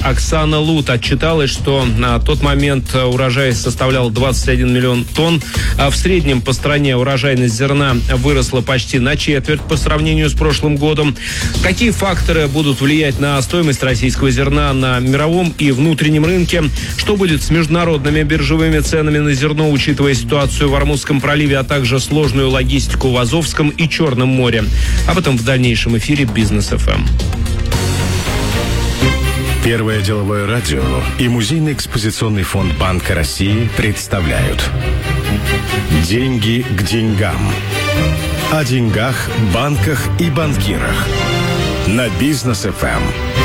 Оксана Лут отчиталась, что на тот момент урожай составлял 21 миллион тонн. В среднем по стране урожайность зерна выросла почти на четверть по сравнению с прошлым годом. Какие факторы будут влиять на стоимость российского зерна на мировом и внутреннем рынке? Что будет с международными биржевыми ценами на зерно, учитывая ситуацию в Ормузском проливе, а также сложную логистику в Азовском и Черном море? Об этом в дальнейшем эфире «Бизнес ФМ». Первое деловое радио и Музейный экспозиционный фонд Банка России представляют «Деньги к деньгам». О деньгах, банках и банкирах. На Бизнес ФМ.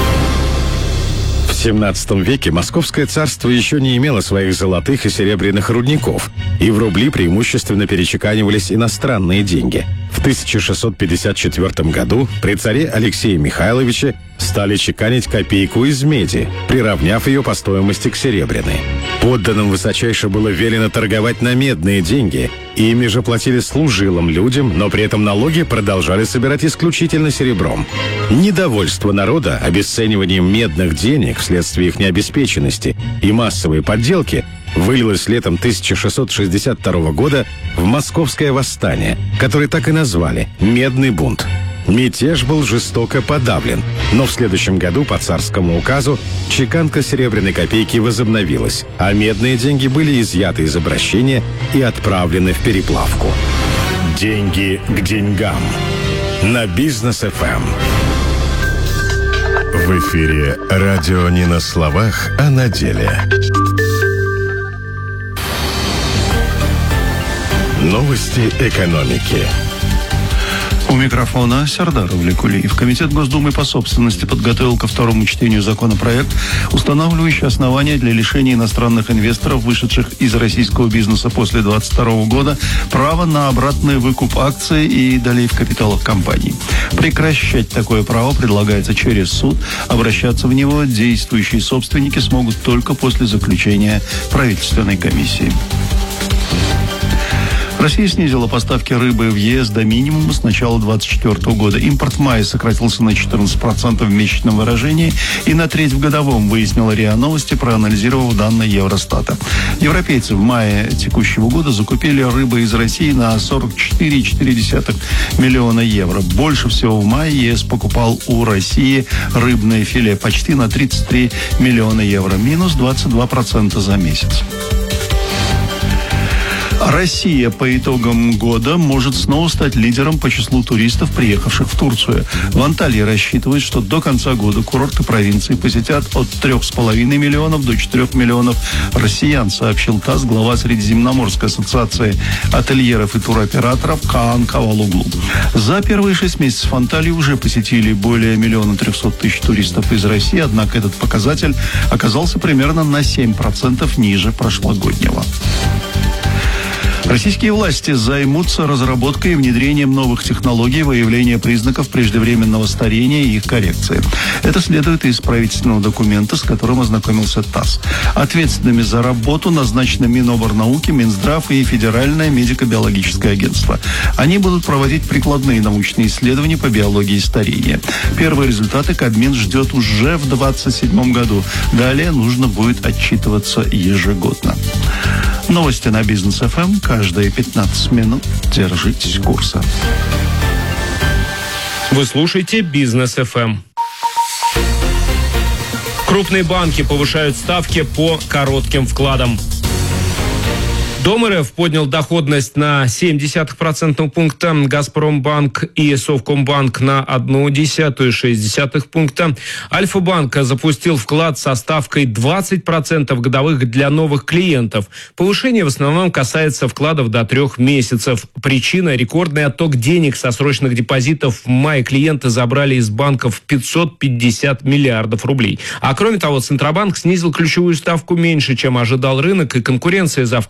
В 17 веке Московское царство еще не имело своих золотых и серебряных рудников, и в рубли преимущественно перечеканивались иностранные деньги. В 1654 году при царе Алексее Михайловиче стали чеканить копейку из меди, приравняв ее по стоимости к серебряной. Подданным высочайше было велено торговать на медные деньги, и ими же платили служилым людям, но при этом налоги продолжали собирать исключительно серебром. Недовольство народа обесцениванием медных денег вследствие их необеспеченности и массовые подделки вылилось летом 1662 года в Московское восстание, которое так и назвали «Медный бунт». Мятеж был жестоко подавлен, но в следующем году по царскому указу чеканка серебряной копейки возобновилась, а медные деньги были изъяты из обращения и отправлены в переплавку. Деньги к деньгам. На Бизнес ФМ. В эфире радио не на словах, а на деле. Новости экономики. У микрофона Сардар Увлекулиев. Комитет Госдумы по собственности подготовил ко второму чтению законопроект, устанавливающий основания для лишения иностранных инвесторов, вышедших из российского бизнеса после 2022 года, права на обратный выкуп акций и долей в капиталах компаний. Прекращать такое право предлагается через суд. Обращаться в него действующие собственники смогут только после заключения правительственной комиссии. Россия снизила поставки рыбы в ЕС до минимума с начала 2024 года. Импорт в мае сократился на 14% в месячном выражении и на треть в годовом, выяснила РИА Новости, проанализировав данные Евростата. Европейцы в мае текущего года закупили рыбы из России на 44,4 миллиона евро. Больше всего в мае ЕС покупал у России рыбное филе почти на 33 миллиона евро, минус 22% за месяц. Россия по итогам года может снова стать лидером по числу туристов, приехавших в Турцию. В Анталии рассчитывают, что до конца года курорты провинции посетят от 3,5 миллионов до 4 миллионов россиян, сообщил ТАСС глава Средиземноморской ассоциации ательеров и туроператоров Каан Кавалоглу. За первые 6 месяцев Анталии уже посетили более 1 300 000 туристов из России, однако этот показатель оказался примерно на 7% ниже прошлогоднего. Российские власти займутся разработкой и внедрением новых технологий выявления признаков преждевременного старения и их коррекции. Это следует из правительственного документа, с которым ознакомился ТАСС. Ответственными за работу назначены Миноборнауки, Минздрав и Федеральное медико-биологическое агентство. Они будут проводить прикладные научные исследования по биологии старения. Первые результаты Кабмин ждет уже в 2027 году. Далее нужно будет отчитываться ежегодно. Новости на Бизнес ФМ каждые 15 минут. Держитесь курса. Вы слушаете Бизнес ФМ. Крупные банки повышают ставки по коротким вкладам. Дом РФ поднял доходность на 0,7% пункта, Газпромбанк и Совкомбанк на 0,106 пункта. Альфа-банк запустил вклад со ставкой 20% годовых для новых клиентов. Повышение в основном касается вкладов до 3 месяцев. Причина – рекордный отток денег со срочных депозитов. В мае клиенты забрали из банков 550 миллиардов рублей. А кроме того, Центробанк снизил ключевую ставку меньше, чем ожидал рынок, и конкуренция за вкладчиков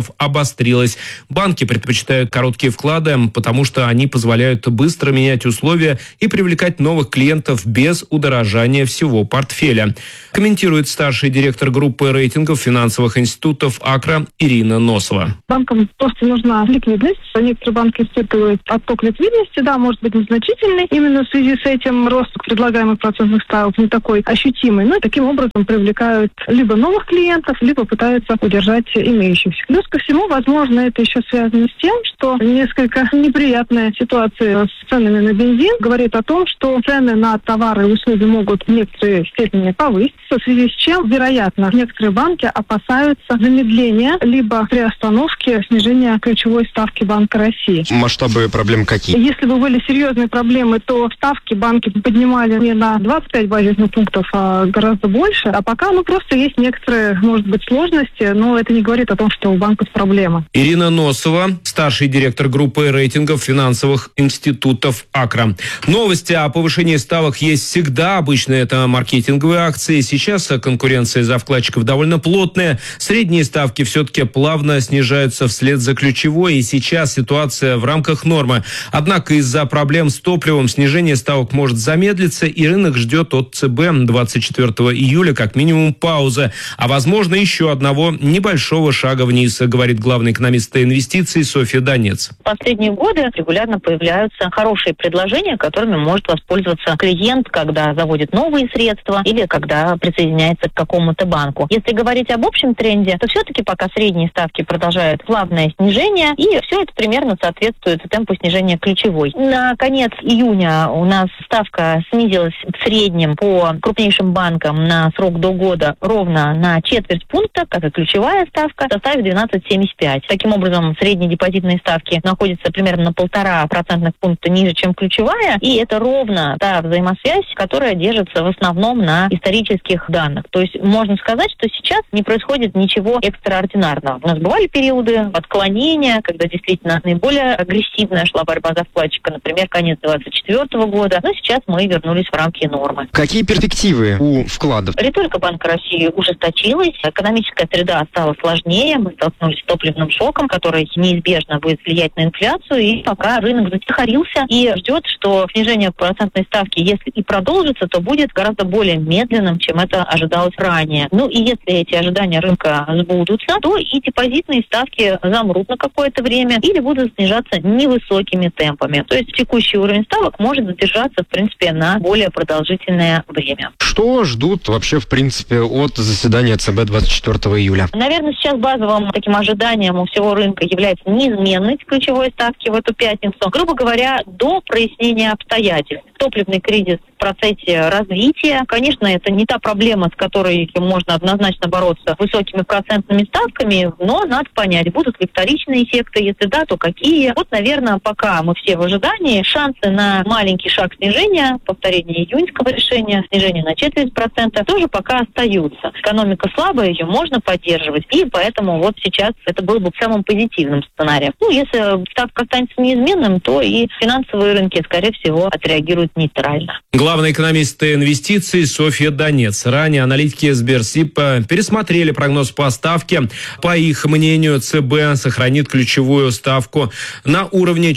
инвесторов обострилась. Банки предпочитают короткие вклады, потому что они позволяют быстро менять условия и привлекать новых клиентов без удорожания всего портфеля. Комментирует старший директор группы рейтингов финансовых институтов «Акра» Ирина Носова. Банкам просто нужна ликвидность. Некоторые банки испытывают отток ликвидности, да, может быть незначительный. Именно в связи с этим рост предлагаемых процентных ставок не такой ощутимый. Но таким образом привлекают либо новых клиентов, либо пытаются удержать имеющихся. Плюс ко всему, возможно, это еще связано с тем, что несколько неприятная ситуация с ценами на бензин говорит о том, что цены на товары и услуги могут в некоторой степени повыситься, в связи с чем, вероятно, некоторые банки опасаются замедления либо приостановки снижения ключевой ставки Банка России. Масштабы проблем какие? Если бы были серьезные проблемы, то ставки банки поднимали не на 25 базисных пунктов, а гораздо больше. А пока, просто есть некоторые, может быть, сложности, но это не говорит о том, что у банка проблемы. Ирина Носова, старший директор группы рейтингов финансовых институтов «Акра». Новости о повышении ставок есть всегда. Обычно это маркетинговые акции. Сейчас конкуренция за вкладчиков довольно плотная. Средние ставки все-таки плавно снижаются вслед за ключевой. И сейчас ситуация в рамках нормы. Однако из-за проблем с топливом снижение ставок может замедлиться. И рынок ждет от ЦБ 24 июля как минимум паузы. А возможно еще одного небольшого шага вниз, говорит главный экономист инвестиций Софья Донец. В последние годы регулярно появляются хорошие предложения, которыми может воспользоваться клиент, когда заводит новые средства или когда присоединяется к какому-то банку. Если говорить об общем тренде, то все-таки пока средние ставки продолжают плавное снижение, и все это примерно соответствует темпу снижения ключевой. На конец июня у нас ставка снизилась в среднем по крупнейшим банкам на срок до года ровно на четверть пункта, как и ключевая ставка составит 12,75. Таким образом, средние депозитные ставки находятся примерно на 1,5 процентных пункта ниже, чем ключевая, и это ровно та взаимосвязь, которая держится в основном на исторических данных. То есть можно сказать, что сейчас не происходит ничего экстраординарного. У нас бывали периоды отклонения, когда действительно наиболее агрессивная шла борьба за вкладчика, например, конец 2024 года, но сейчас мы вернулись в рамки нормы. Какие перспективы у вкладов? Риторика Банка России ужесточилась, экономическая среда стала сложнее, мы столкнулись с топливным шоком, который неизбежно будет влиять на инфляцию, и пока рынок затихарился и ждет, что снижение процентной ставки, если и продолжится, то будет гораздо более медленным, чем это ожидалось ранее. И если эти ожидания рынка сбудутся, то и депозитные ставки замрут на какое-то время или будут снижаться невысокими темпами. То есть текущий уровень ставок может задержаться, в принципе, на более продолжительное время. Что ждут вообще, в принципе, от заседания ЦБ 24 июля? Наверное, сейчас базовым таким ожиданием у всего рынка является неизменность ключевой ставки в эту пятницу. Грубо говоря, до прояснения обстоятельств. Топливный кризис в процессе развития. Конечно, это не та проблема, с которой можно однозначно бороться высокими процентными ставками, но надо понять, будут ли вторичные эффекты, если да, то какие. Наверное, пока мы все в ожидании, шансы на маленький шаг снижения, повторение июньского решения, снижение на 0,4%, тоже пока остаются. Экономика слабая, ее можно поддерживать, и поэтому сейчас это было бы самым позитивным сценарием. Если ставка останется неизменным, то и финансовые рынки, скорее всего, отреагируют нейтрально. Главный экономист инвестиций Софья Донец. Ранее аналитики Сберсиб пересмотрели прогноз по ставке. По их мнению, ЦБ сохранит ключевую ставку на уровне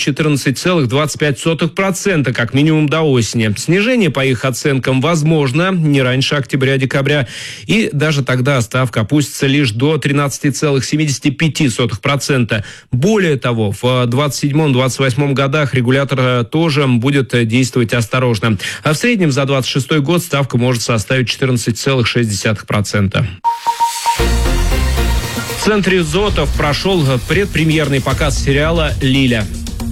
14,25% как минимум до осени. Снижение, по их оценкам, возможно не раньше октября-декабря. И даже тогда ставка опустится лишь до 13,75%. Более того, в 2027-2028 годах регулятор тоже будет действовать осторожно. А в среднем за 2026 год ставка может составить 14,6%. В центре Зотов прошел предпремьерный показ сериала «Лиля».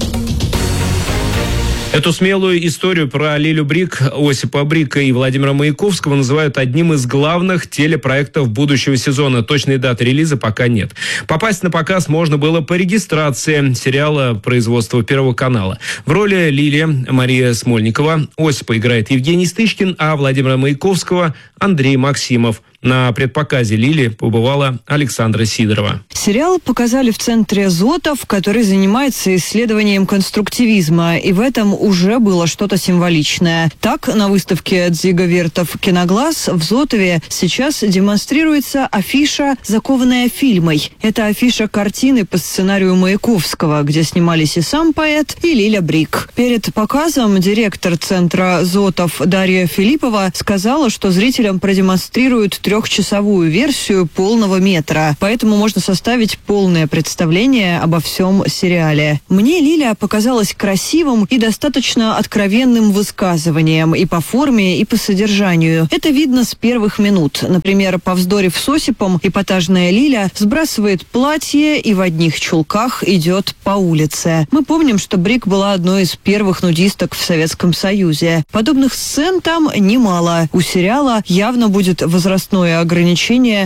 Эту смелую историю про Лилю Брик, Осипа Брика и Владимира Маяковского называют одним из главных телепроектов будущего сезона. Точной даты релиза пока нет. Попасть на показ можно было по регистрации сериала производства Первого канала. В роли Лили Мария Смольникова, Осипа играет Евгений Стычкин, а Владимира Маяковского Андрей Максимов. На предпоказе «Лили» побывала Александра Сидорова. Сериал показали в центре Зотов, который занимается исследованием конструктивизма, и в этом уже было что-то символичное. Так, на выставке Дзига Вертов «Киноглаз» в Зотове сейчас демонстрируется афиша, закованная фильмой. Это афиша картины по сценарию Маяковского, где снимались и сам поэт, и Лиля Брик. Перед показом директор центра Зотов Дарья Филиппова сказала, что зрителям продемонстрируют 3-часовую версию полного метра, поэтому можно составить полное представление обо всем сериале. Мне Лиля показалась красивым и достаточно откровенным высказыванием и по форме, и по содержанию. Это видно с первых минут. Например, повздорив с Осипом, эпатажная Лиля сбрасывает платье и в одних чулках идет по улице. Мы помним, что Брик была одной из первых нудисток в Советском Союзе. Подобных сцен там немало. У сериала явно будет возрастное ограничение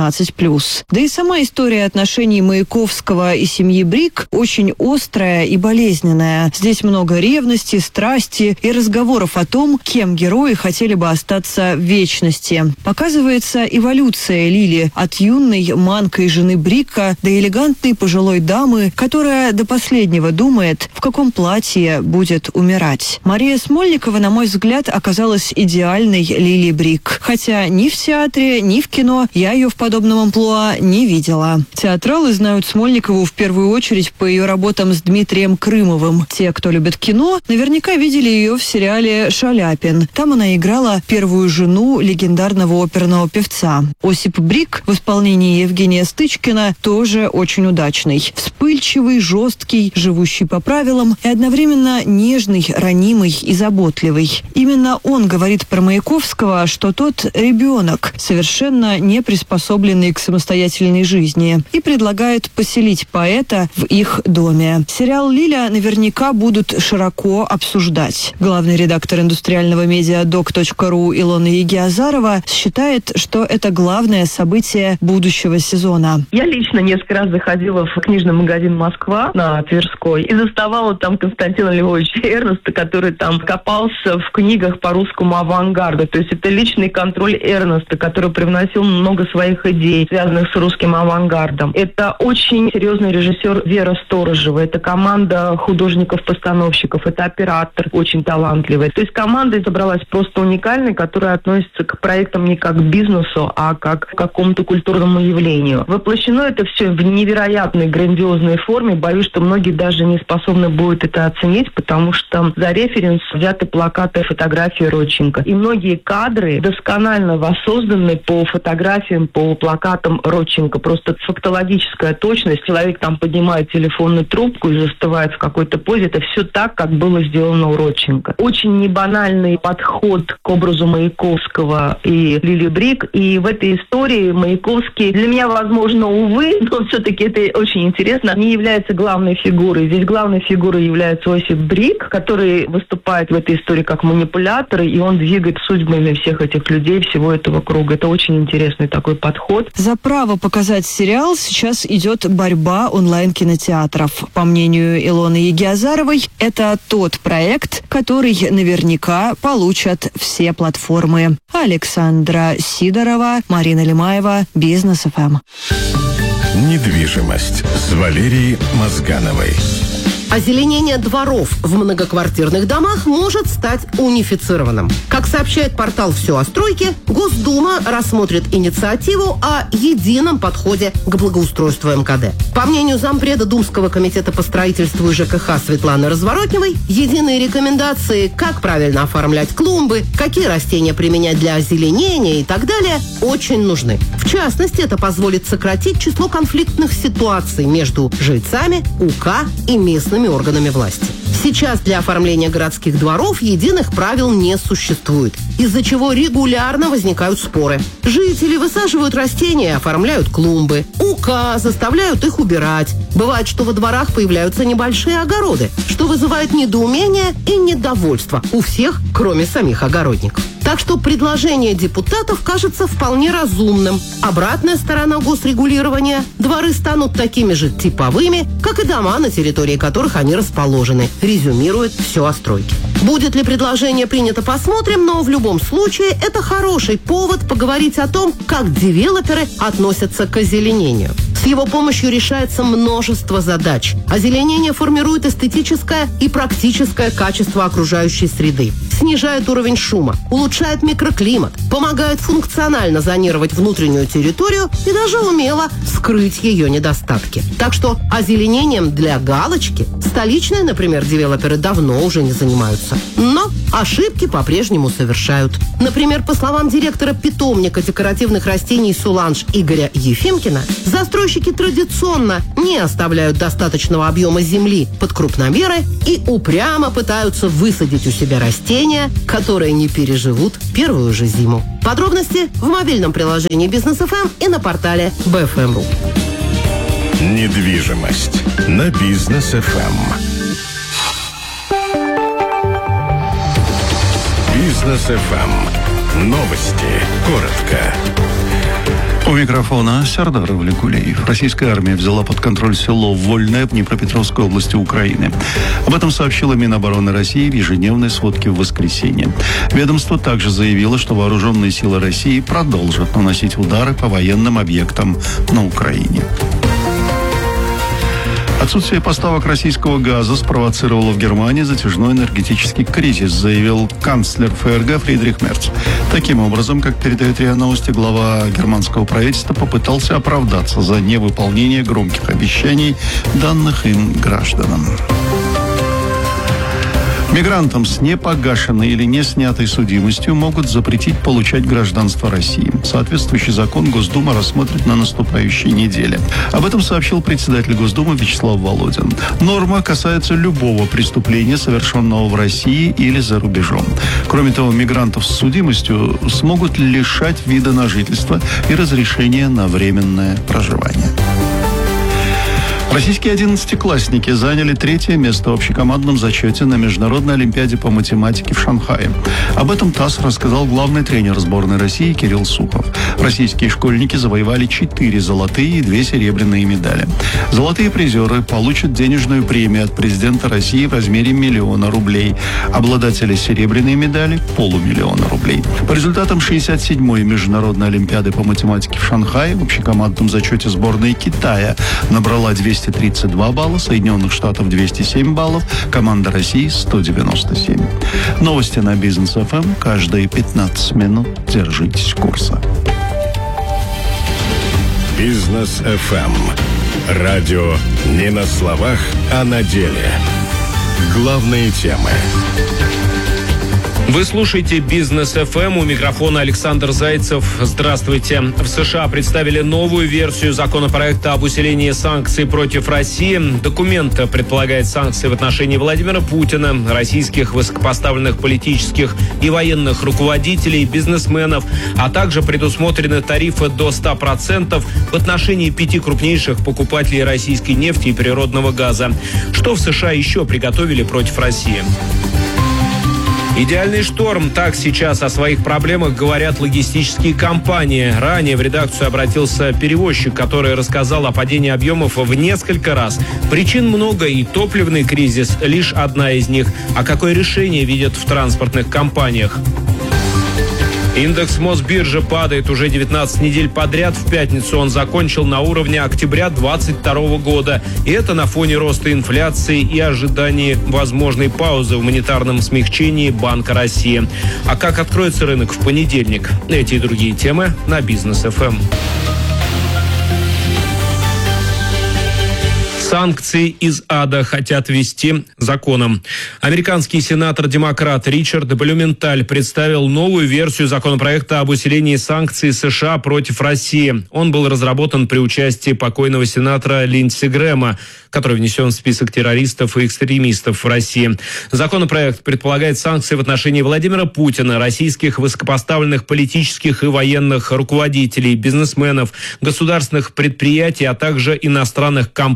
18+. Да и сама история отношений Маяковского и семьи Брик очень острая и болезненная. Здесь много ревности, страсти и разговоров о том, кем герои хотели бы остаться в вечности. Показывается эволюция Лили от юной манкой жены Брика до элегантной пожилой дамы, которая до последнего думает, в каком платье будет умирать. Мария Смольникова, на мой взгляд, оказалась идеальной Лили Брик. Хотя ни в театре, ни в кино я ее в подобном амплуа не видела. Театралы знают Смольникову в первую очередь по ее работам с Дмитрием Крымовым. Те, кто любит кино, наверняка видели ее в сериале «Шаляпин». Там она играла первую жену легендарного оперного певца. Осип Брик в исполнении Евгения Стычкина тоже очень удачный. Вспыльчивый, жесткий, живущий по правилам и одновременно нежный, ранимый и заботливый. Именно он говорит про Маяковского, что тот ребенок, совершенно не приспособленный к самостоятельной жизни, и предлагает поселить поэта в их доме. Сериал «Лиля» наверняка будут широко обсуждать. Главный редактор индустриального медиа doc.ru Илона Егиазарова считает, что это главное событие будущего сезона. Я лично несколько раз заходила в книжный магазин «Москва» на Тверской и заставала там Константина Львовича Эрнста, который там копался в книгах по русскому авангарду. То есть это личный контроль Эрнста, который привносил много своих идей, связанных с русским авангардом. Это очень серьезный режиссер Вера Сторожева. Это команда художников-постановщиков. Это оператор очень талантливый. То есть команда собралась просто уникальной, которая относится к проектам не как к бизнесу, а как к какому-то культурному явлению. Воплощено это все в невероятной, грандиозной форме. Боюсь, что многие даже не способны будут это оценить, потому что за референс взяты плакаты и фотографии Родченко. И многие кадры досконально воссозданы по фотографиям, по плакатам Родченко. Просто фактологическая точность. Человек там поднимает телефонную трубку и застывает в какой-то позе. Это все так, как было сделано у Родченко. Очень небанальный подход к образу Маяковского и Лили Брик. И в этой истории Маяковский, для меня, возможно, увы, но все-таки это очень интересно, не является главной фигурой. Здесь главной фигурой является Осип Брик, который выступает в этой истории как манипулятор, и он двигает судьбами всех этих людей, всего этого круга. Это очень интересный такой подход. За право показать сериал сейчас идет борьба онлайн-кинотеатров. По мнению Илоны Егиазаровой, это тот проект, который наверняка получат все платформы. Александра Сидорова, Марина Лимаева, Бизнес ФМ. Недвижимость с Валерией Мозгановой. Озеленение дворов в многоквартирных домах может стать унифицированным. Как сообщает портал «Все о стройке», Госдума рассмотрит инициативу о едином подходе к благоустройству МКД. По мнению зампреда Думского комитета по строительству и ЖКХ Светланы Разворотневой, единые рекомендации, как правильно оформлять клумбы, какие растения применять для озеленения и так далее, очень нужны. В частности, это позволит сократить число конфликтных ситуаций между жильцами, УК и местными органами власти. Сейчас для оформления городских дворов единых правил не существует, из-за чего регулярно возникают споры. Жители высаживают растения и оформляют клумбы. УК заставляют их убирать. Бывает, что во дворах появляются небольшие огороды, что вызывает недоумение и недовольство у всех, кроме самих огородников. Так что предложение депутатов кажется вполне разумным. Обратная сторона госрегулирования – дворы станут такими же типовыми, как и дома, на территории которых они расположены, резюмирует все о стройке. Будет ли предложение принято, посмотрим, но в любом случае это хороший повод поговорить о том, как девелоперы относятся к озеленению. С его помощью решается множество задач. Озеленение формирует эстетическое и практическое качество окружающей среды, снижает уровень шума, улучшает микроклимат, помогает функционально зонировать внутреннюю территорию и даже умело скрыть ее недостатки. Так что озеленением для галочки столичные, например, девелоперы давно уже не занимаются. Но ошибки по-прежнему совершают. Например, по словам директора питомника декоративных растений «Суланж» Игоря Ефимкина, застройщики традиционно не оставляют достаточного объема земли под крупномеры и упрямо пытаются высадить у себя растения, которые не переживут первую же зиму. Подробности в мобильном приложении Бизнес ФМ и на портале BFM.ru. Недвижимость на Бизнес ФМ. Бизнес ФМ. Новости. Коротко. У микрофона Сардар Валикулеев. Российская армия взяла под контроль село Вольное в Днепропетровской области Украины. Об этом сообщила Минобороны России в ежедневной сводке в воскресенье. Ведомство также заявило, что вооруженные силы России продолжат наносить удары по военным объектам на Украине. Отсутствие поставок российского газа спровоцировало в Германии затяжной энергетический кризис, заявил канцлер ФРГ Фридрих Мерц. Таким образом, как передает РИА Новости, глава германского правительства попытался оправдаться за невыполнение громких обещаний, данных им гражданам. Мигрантам с непогашенной или не снятой судимостью могут запретить получать гражданство России. Соответствующий закон Госдума рассмотрит на наступающей неделе. Об этом сообщил председатель Госдумы Вячеслав Володин. Норма касается любого преступления, совершенного в России или за рубежом. Кроме того, мигрантов с судимостью смогут лишать вида на жительство и разрешения на временное проживание. Российские 11-классники заняли 3-е место в общекомандном зачете на Международной олимпиаде по математике в Шанхае. Об этом ТАСС рассказал главный тренер сборной России Кирилл Сухов. Российские школьники завоевали 4 золотые и 2 серебряные медали. Золотые призеры получат денежную премию от президента России в размере 1 000 000 рублей. Обладатели серебряной медали – 500 000 рублей. По результатам 67-й Международной олимпиады по математике в Шанхае в общекомандном зачете сборная Китая набрала 232 балла, Соединенных Штатов 207 баллов, команда России 197. Новости на Бизнес ФМ каждые 15 минут. Держитесь курса. Бизнес ФМ. Радио не на словах, а на деле. Главные темы. Вы слушаете Бизнес ФМ, у микрофона Александр Зайцев. Здравствуйте. В США представили новую версию законопроекта об усилении санкций против России. Документ предполагает санкции в отношении Владимира Путина, российских высокопоставленных политических и военных руководителей, бизнесменов, а также предусмотрены тарифы до 100% в отношении 5 крупнейших покупателей российской нефти и природного газа. Что в США еще приготовили против России? Идеальный шторм. Так сейчас о своих проблемах говорят логистические компании. Ранее в редакцию обратился перевозчик, который рассказал о падении объемов в несколько раз. Причин много, и топливный кризис лишь одна из них. А какое решение видят в транспортных компаниях? Индекс Мосбиржи падает уже 19 недель подряд. В пятницу он закончил на уровне октября 2022 года. И это на фоне роста инфляции и ожидании возможной паузы в монетарном смягчении Банка России. А как откроется рынок в понедельник? Эти и другие темы на Бизнес ФМ. Санкции из ада хотят ввести законом. Американский сенатор-демократ Ричард Блюменталь представил новую версию законопроекта об усилении санкций США против России. Он был разработан при участии покойного сенатора Линдси Грэма, который внесен в список террористов и экстремистов в России. Законопроект предполагает санкции в отношении Владимира Путина, российских высокопоставленных политических и военных руководителей, бизнесменов, государственных предприятий, а также иностранных компаний,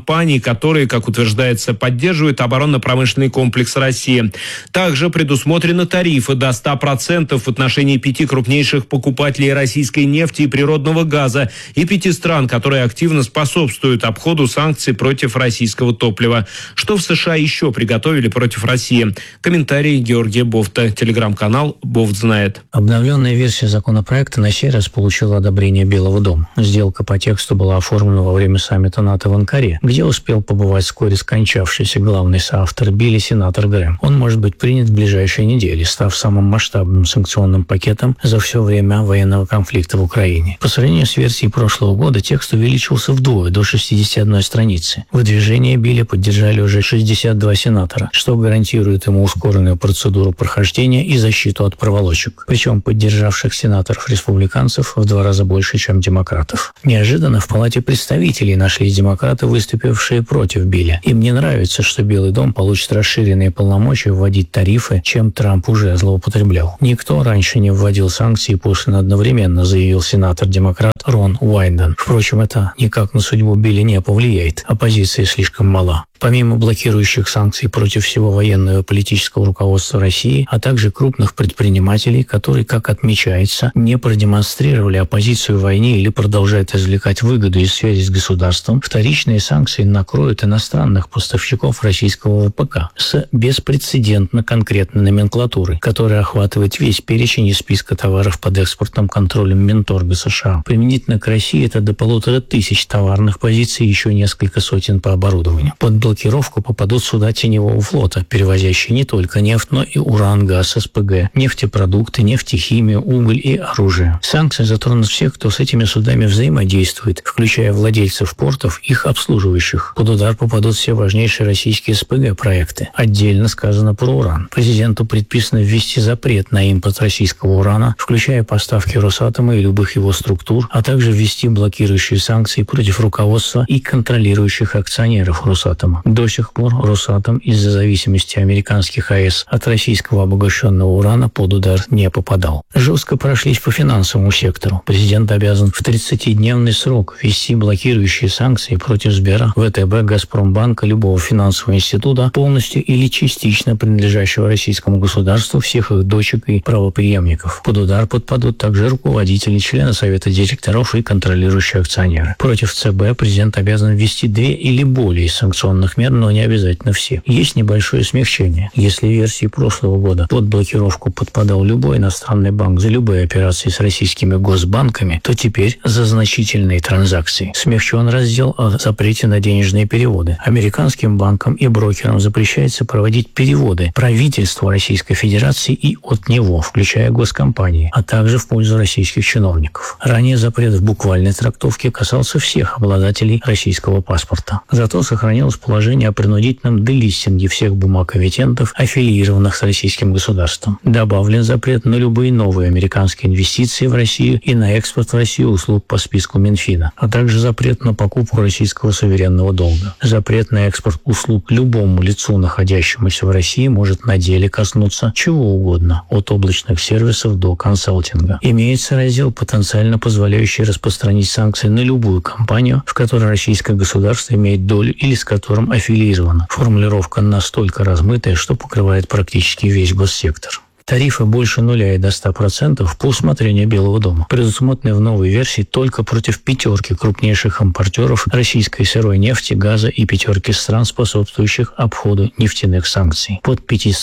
которые, как утверждается, поддерживают оборонно-промышленный комплекс России. Также предусмотрены тарифы до 100% в отношении 5 крупнейших покупателей российской нефти и природного газа и 5 стран, которые активно способствуют обходу санкций против российского топлива. Что в США еще приготовили против России? Комментарий Георгия Бофта. Телеграм-канал «Бофт знает». Обновленная версия законопроекта на сей раз получила одобрение Белого дома. Сделка по тексту была оформлена во время саммита НАТО в Анкаре, где успел побывать вскоре скончавшийся главный соавтор Билли сенатор Грэм. Он может быть принят в ближайшие недели, став самым масштабным санкционным пакетом за все время военного конфликта в Украине. По сравнению с версией прошлого года текст увеличился вдвое, до 61 страницы. Выдвижение Билли поддержали уже 62 сенатора, что гарантирует ему ускоренную процедуру прохождения и защиту от проволочек. Причем поддержавших сенаторов-республиканцев в 2 раза больше, чем демократов. Неожиданно в Палате представителей нашлись демократы, выступившие против Билли. Им не нравится, что Белый дом получит расширенные полномочия вводить тарифы, чем Трамп уже злоупотреблял. Никто раньше не вводил санкции послан одновременно, заявил сенатор-демократ Рон Уайнден. Впрочем, это никак на судьбу Билли не повлияет. Оппозиция слишком мала. Помимо блокирующих санкций против всего военного и политического руководства России, а также крупных предпринимателей, которые, как отмечается, не продемонстрировали оппозицию войне или продолжают извлекать выгоду из связи с государством, вторичные санкции накроют иностранных поставщиков российского ВПК с беспрецедентно конкретной номенклатурой, которая охватывает весь перечень из списка товаров под экспортным контролем Минторга США. Применительно к России это до 1500 товарных позиций и еще несколько сотен по оборудованию. Под блокировку попадут суда теневого флота, перевозящие не только нефть, но и уран, газ, СПГ, нефтепродукты, нефтехимию, уголь и оружие. Санкции затронут всех, кто с этими судами взаимодействует, включая владельцев портов, их обслуживающих. Под удар попадут все важнейшие российские СПГ-проекты. Отдельно сказано про уран. Президенту предписано ввести запрет на импорт российского урана, включая поставки Росатома и любых его структур, а также ввести блокирующие санкции против руководства и контролирующих акционеров Росатома. До сих пор Росатом из-за зависимости американских АЭС от российского обогащенного урана под удар не попадал. Жестко прошлись по финансовому сектору. Президент обязан в 30-дневный срок ввести блокирующие санкции против Сбера, ВТБ, Газпромбанка, любого финансового института, полностью или частично принадлежащего российскому государству, всех их дочек и правопреемников. Под удар подпадут также руководители, члены совета директоров и контролирующие акционеры. Против ЦБ президент обязан ввести 2 или более санкционных мер, но не обязательно все. Есть небольшое смягчение. Если в версии прошлого года под блокировку подпадал любой иностранный банк за любые операции с российскими госбанками, то теперь за значительные транзакции смягчен раздел о запрете на денежные переводы. Американским банкам и брокерам запрещается проводить переводы правительству Российской Федерации и от него, включая госкомпании, а также в пользу российских чиновников. Ранее запрет в буквальной трактовке касался всех обладателей российского паспорта. Зато сохранилось положение о принудительном делистинге всех бумаг-эмитентов, аффилированных с российским государством. Добавлен запрет на любые новые американские инвестиции в Россию и на экспорт в Россию услуг по списку Минфина, а также запрет на покупку российского суверенного долга. Запрет на экспорт услуг любому лицу, находящемуся в России, может на деле коснуться чего угодно, от облачных сервисов до консалтинга. Имеется раздел, потенциально позволяющий распространить санкции на любую компанию, в которой российское государство имеет долю или с которым аффилировано. Формулировка настолько размытая, что покрывает практически весь госсектор. Тарифы больше 0 и до 100% по усмотрению Белого дома предусмотрены в новой версии только против 5 крупнейших импортеров российской сырой нефти, газа и 5 стран, способствующих обходу нефтяных санкций. Под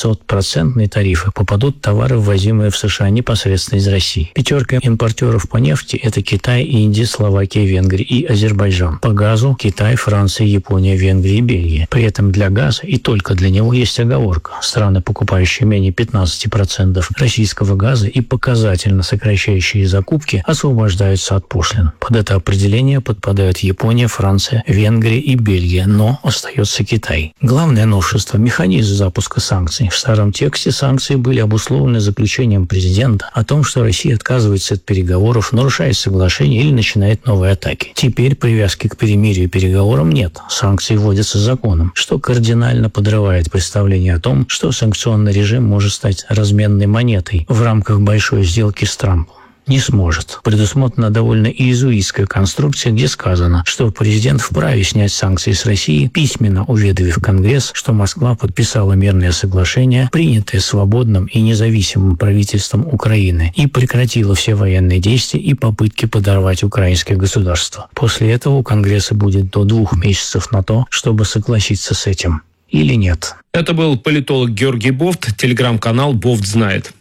500% тарифы попадут товары, ввозимые в США непосредственно из России. 5 импортеров по нефти – это Китай, Индия, Словакия, Венгрия и Азербайджан. По газу – Китай, Франция, Япония, Венгрия и Бельгия. При этом для газа и только для него есть оговорка. Страны, покупающие менее 15% российского газа и показательно сокращающие закупки, освобождаются от пошлин. Под это определение подпадают Япония, Франция, Венгрия и Бельгия, но остается Китай. Главное новшество – механизм запуска санкций. В старом тексте санкции были обусловлены заключением президента о том, что Россия отказывается от переговоров, нарушает соглашение или начинает новые атаки. Теперь привязки к перемирию и переговорам нет. Санкции вводятся законом, что кардинально подрывает представление о том, что санкционный режим может стать разменной монетой в рамках большой сделки с Трампом. не сможет. Предусмотрена довольно иезуитская конструкция, где сказано, что президент вправе снять санкции с России, письменно уведомив Конгресс, что Москва подписала мирное соглашение, принятое свободным и независимым правительством Украины, и прекратила все военные действия и попытки подорвать украинское государство. После этого у Конгресса будет до 2 месяцев на то, чтобы согласиться с этим. Или нет. Это был политолог Георгий Бофт, телеграм-канал «Бофт знает».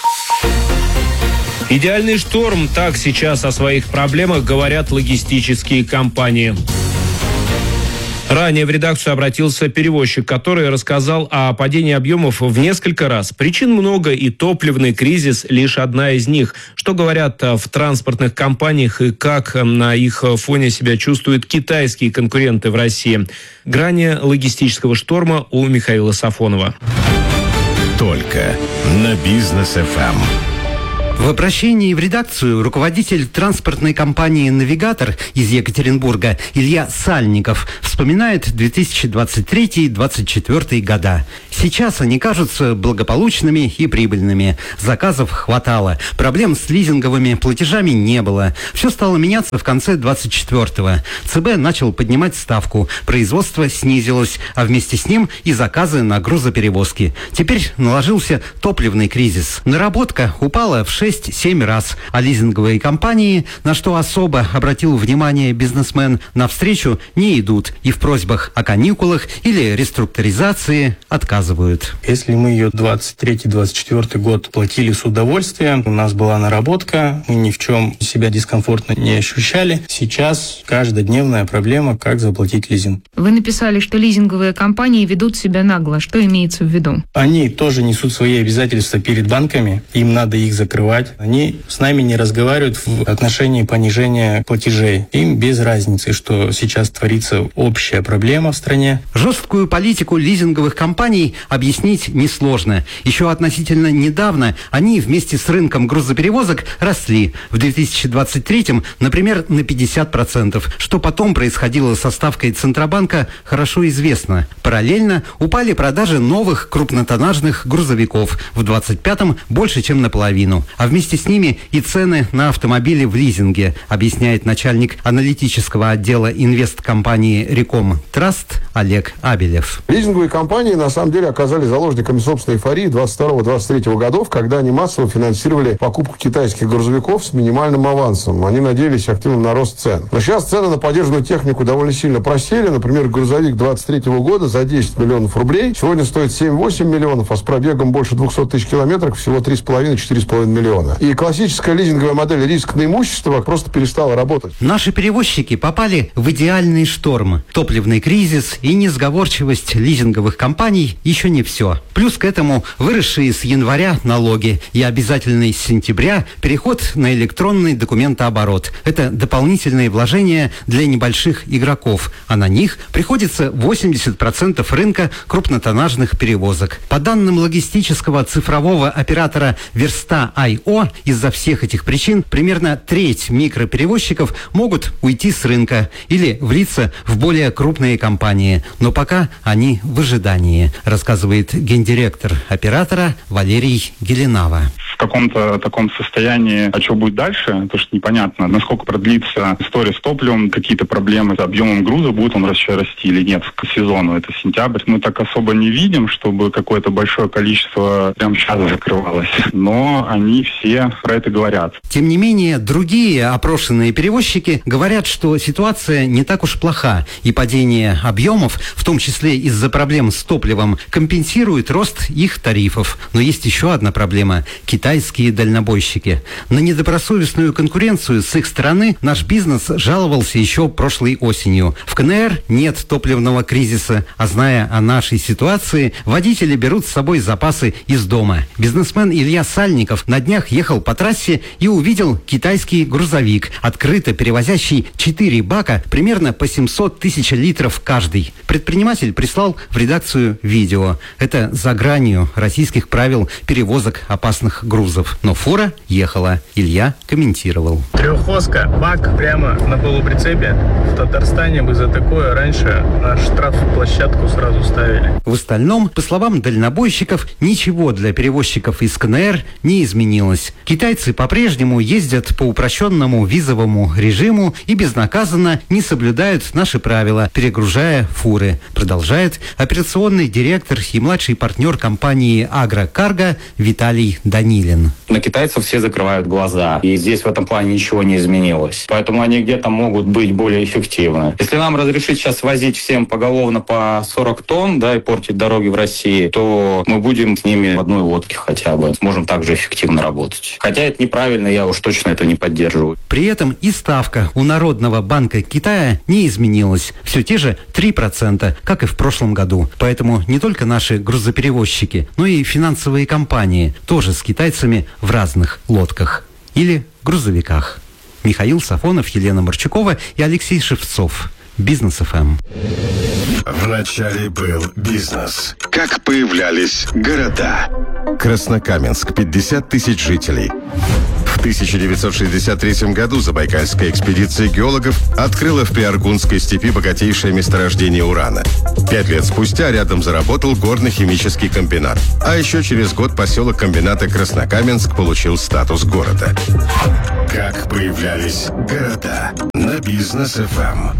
Идеальный шторм. Так сейчас о своих проблемах говорят логистические компании. Ранее в редакцию обратился перевозчик, который рассказал о падении объемов в несколько раз. Причин много, и топливный кризис лишь одна из них. Что говорят в транспортных компаниях и как на их фоне себя чувствуют китайские конкуренты в России? Грани логистического шторма у Михаила Сафонова. Только на Бизнес-ФМ. В обращении в редакцию руководитель транспортной компании «Навигатор» из Екатеринбурга Илья Сальников вспоминает 2023-2024 года. Сейчас они кажутся благополучными и прибыльными. Заказов хватало. Проблем с лизинговыми платежами не было. Все стало меняться в конце 24-го. ЦБ начал поднимать ставку. Производство снизилось, а вместе с ним и заказы на грузоперевозки. Теперь наложился топливный кризис. Наработка упала в 6-7 раз, а лизинговые компании, на что особо обратил внимание бизнесмен, навстречу не идут и в просьбах о каникулах или реструктуризации отказывают. Если мы ее 23-24 год платили с удовольствием, у нас была наработка, мы ни в чем себя дискомфортно не ощущали. Сейчас каждодневная проблема, как заплатить лизинг. Вы написали, что лизинговые компании ведут себя нагло. Что имеется в виду? Они тоже несут свои обязательства перед банками, им надо их закрывать. Они с нами не разговаривают в отношении понижения платежей. Им без разницы, что сейчас творится общая проблема в стране. Жесткую политику лизинговых компаний объяснить несложно. Еще относительно недавно они вместе с рынком грузоперевозок росли. В 2023-м, например, на 50%. Что потом происходило со ставкой Центробанка, хорошо известно. Параллельно упали продажи новых крупнотоннажных грузовиков. В 2025-м больше, чем наполовину. А вместе с ними и цены на автомобили в лизинге, объясняет начальник аналитического отдела инвесткомпании «Реком Траст» Олег Абелев. Лизинговые компании на самом деле оказались заложниками собственной эйфории 22-23 годов, когда они массово финансировали покупку китайских грузовиков с минимальным авансом. Они надеялись активно на рост цен. Но сейчас цены на подержанную технику довольно сильно просели. Например, грузовик 23 года за 10 миллионов рублей сегодня стоит 7-8 миллионов, а с пробегом больше 200 тысяч километров всего 3,5-4,5 миллиона. И классическая лизинговая модель риск на имущество просто перестала работать. Наши перевозчики попали в идеальный шторм. Топливный кризис и несговорчивость лизинговых компаний еще не все. Плюс к этому выросшие с января налоги и обязательный с сентября переход на электронный документооборот. Это дополнительные вложения для небольших игроков, а на них приходится 80% рынка крупнотоннажных перевозок. По данным логистического цифрового оператора Верста.io, из-за всех этих причин примерно треть микроперевозчиков могут уйти с рынка или влиться в более крупные компании. Но пока они в ожидании, рассказывает гендиректор оператора Валерий Геленава. В каком-то таком состоянии, а что будет дальше, это ж непонятно. Насколько продлится история с топливом, какие-то проблемы с объемом груза, будет он вообще расти или нет к сезону, это сентябрь. Мы так особо не видим, чтобы какое-то большое количество прямо сейчас закрывалось. Но они все про это говорят. Тем не менее, другие опрошенные перевозчики говорят, что ситуация не так уж плоха, и падение объемов, в том числе из-за проблем с топливом, компенсирует рост их тарифов. Но есть еще одна проблема – китайские дальнобойщики. На недобросовестную конкуренцию с их стороны наш бизнес жаловался еще прошлой осенью. В КНР нет топливного кризиса, а зная о нашей ситуации, водители берут с собой запасы из дома. Бизнесмен Илья Сальников на днях ехал по трассе и увидел китайский грузовик, открыто перевозящий 4 бака, примерно по 700 тысяч литров каждый. Предприниматель прислал в редакцию видео. Это за гранью российских правил перевозок опасных грузов. Но фура ехала. Илья комментировал. Трехоска, бак прямо на полуприцепе. В Татарстане бы за такое раньше на штрафплощадку сразу ставили. В остальном, по словам дальнобойщиков, ничего для перевозчиков из КНР не изменилось. изменилось. Китайцы по-прежнему ездят по упрощенному визовому режиму и безнаказанно не соблюдают наши правила, перегружая фуры, продолжает операционный директор и младший партнер компании «Агрокарго» Виталий Данилин. На китайцев все закрывают глаза, и здесь в этом плане ничего не изменилось. Поэтому они где-то могут быть более эффективны. Если нам разрешить сейчас возить всем поголовно по 40 тонн, да, и портить дороги в России, то мы будем с ними в одной лодке хотя бы. Сможем также эффективно работать. Хотя это неправильно, я уж точно это не поддерживаю. При этом и ставка у Народного банка Китая не изменилась. Все те же 3%, как и в прошлом году. Поэтому не только наши грузоперевозчики, но и финансовые компании тоже с китайцами в разных лодках или грузовиках. Михаил Сафонов, Елена Марчукова и Алексей Шевцов. Бизнес ФМ. Вначале был бизнес. Как появлялись города. Краснокаменск, 50 тысяч жителей. В 1963 году Забайкальская экспедиция геологов открыла в Приаргунской степи богатейшее месторождение урана. 5 лет спустя рядом заработал горно-химический комбинат. А еще через год поселок комбината Краснокаменск получил статус города. Как появлялись города. На Бизнес ФМ.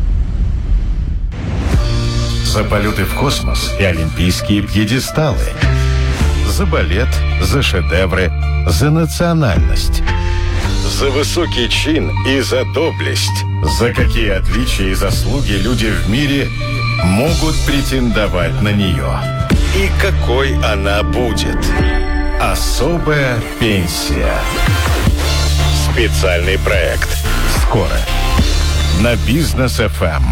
За полеты в космос и олимпийские пьедесталы. За балет, за шедевры, за национальность. За высокий чин и за доблесть. За какие отличия и заслуги люди в мире могут претендовать на нее. И какой она будет. Особая пенсия. Специальный проект. Скоро. На Бизнес ФМ.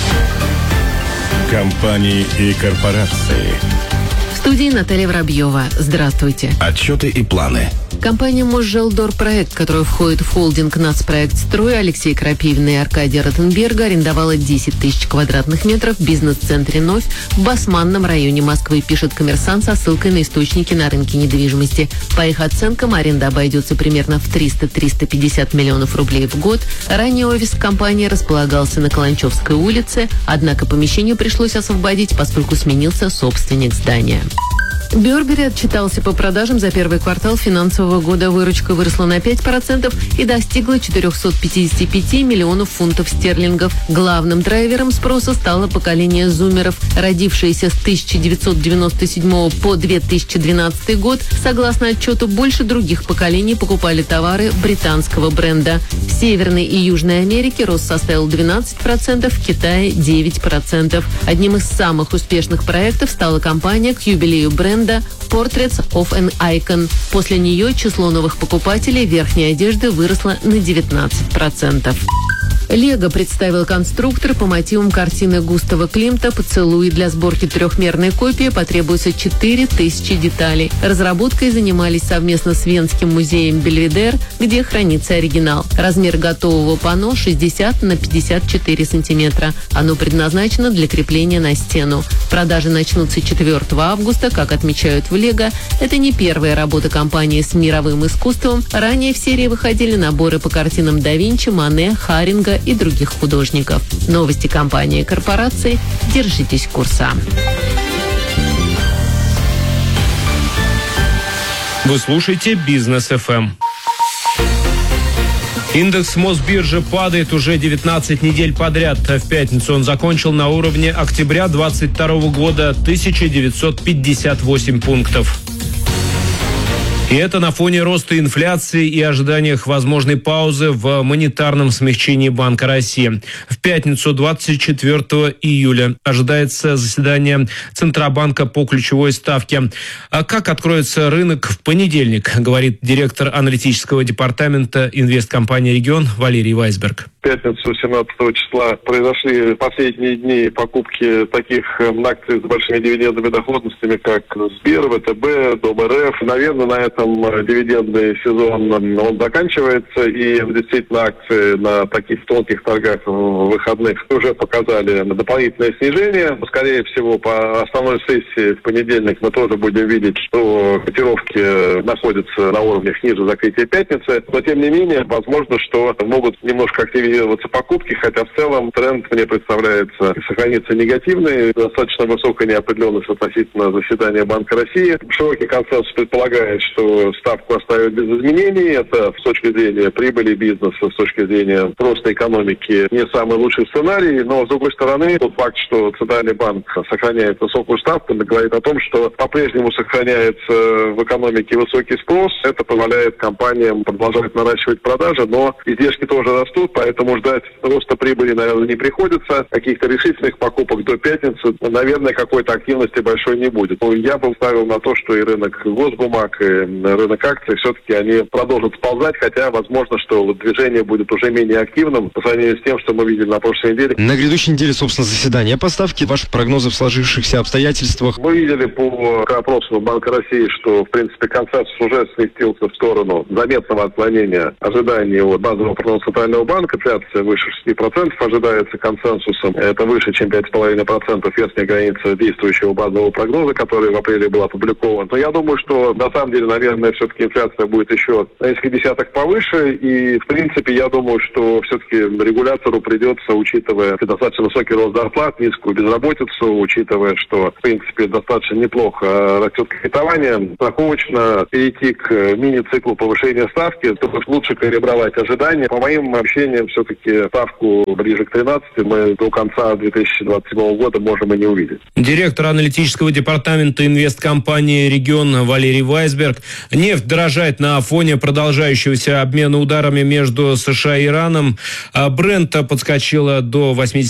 Компании и корпорации. В студии Наталья Воробьева. Здравствуйте. Отчеты и планы. Компания «Мосжелдорпроект», которая входит в холдинг «Нацпроект Строй», Алексей Крапивин и Аркадий Ротенберга арендовала 10 тысяч квадратных метров в бизнес-центре «Новь» в Басманном районе Москвы, пишет «Коммерсант» со ссылкой на источники на рынке недвижимости. По их оценкам, аренда обойдется примерно в 300-350 миллионов рублей в год. Ранее офис компании располагался на Каланчевской улице, однако помещение пришлось освободить, поскольку сменился собственник здания. Бёрбери отчитался по продажам за первый квартал финансового года. Выручка выросла на 5% и достигла 455 миллионов фунтов стерлингов. Главным драйвером спроса стало поколение зумеров, родившееся с 1997 по 2012 год. Согласно отчету, больше других поколений покупали товары британского бренда. В Северной и Южной Америке рост составил 12%, в Китае 9%. Одним из самых успешных проектов стала компания к юбилею бренда Portraits of an Icon. После нее число новых покупателей верхней одежды выросло на 19%. Лего представил конструктор по мотивам картины Густава Климта «Поцелуй». Для сборки трехмерной копии потребуется 4000 деталей. Разработкой занимались совместно с Венским музеем Бельведер, где хранится оригинал. Размер готового панно 60 на 54 сантиметра. Оно предназначено для крепления на стену. Продажи начнутся 4 августа, как отмечают в Лего. Это не первая работа компании с мировым искусством. Ранее в серии выходили наборы по картинам да Винчи, Мане, Харинга и других художников. Новости компании и корпорации. Держитесь курса. Вы слушаете Бизнес ФМ. Индекс Мосбиржи падает уже 19 недель подряд. В пятницу он закончил на уровне октября 2022 года 1958 пунктов. И это на фоне роста инфляции и ожиданиях возможной паузы в монетарном смягчении Банка России. В пятницу 24 июля ожидается заседание Центробанка по ключевой ставке. А как откроется рынок в понедельник, говорит директор аналитического департамента инвесткомпании «Регион» Валерий Вайсберг. В пятницу 17 числа произошли последние дни покупки таких акций с большими дивидендными доходностями, как Сбер, ВТБ, Дом РФ. Наверное, на этом дивидендный сезон он заканчивается, и действительно акции на таких тонких торгах выходных уже показали дополнительное снижение. Скорее всего, по основной сессии в понедельник мы тоже будем видеть, что котировки находятся на уровнях ниже закрытия пятницы. Но, тем не менее, возможно, что могут немножко активизироваться покупки, хотя в целом тренд мне представляется сохранится негативный, достаточно высокая неопределенность относительно заседания Банка России. Широкий консенсус предполагает, что эту ставку оставят без изменений. Это с точки зрения прибыли бизнеса, с точки зрения просто экономики не самый лучший сценарий. Но, с другой стороны, тот факт, что Центральный банк сохраняет высокую ставку, говорит о том, что по-прежнему сохраняется в экономике высокий спрос. Это позволяет компаниям продолжать наращивать продажи, но издержки тоже растут, поэтому ждать роста прибыли, наверное, не приходится. Каких-то решительных покупок до пятницы, наверное, какой-то активности большой не будет. Я бы ставил на то, что и рынок госбумаг, и рынок акций все-таки они продолжат сползать, хотя возможно, что движение будет уже менее активным по сравнению с тем, что мы видели на прошлой неделе. На грядущей неделе, собственно, заседание по ставке. Ваши прогнозы в сложившихся обстоятельствах? Мы видели по опросу Банка России, что, в принципе, консенсус уже сместился в сторону заметного отклонения ожиданий от базового прогноза Центрального банка. Инфляция выше 6% ожидается консенсусом. Это выше, чем 5,5% верхняя граница действующего базового прогноза, который в апреле был опубликован. Но я думаю, что на самом деле, наверное, все-таки инфляция будет еще на несколько десяток повыше. И, в принципе, я думаю, что все-таки регулятору придется, учитывая достаточно высокий рост зарплат, низкую безработицу, учитывая, что, в принципе, достаточно неплохо растет кредитование, страховочно перейти к мини-циклу повышения ставки, то есть лучше калибровать ожидания. По моим ощущениям, все-таки ставку ближе к 13 мы до конца 2027 года можем и не увидеть. Директор аналитического департамента инвесткомпании «Регион» Валерий Вайсберг. Нефть дорожает на фоне продолжающегося обмена ударами между США и Ираном. Брент подскочила до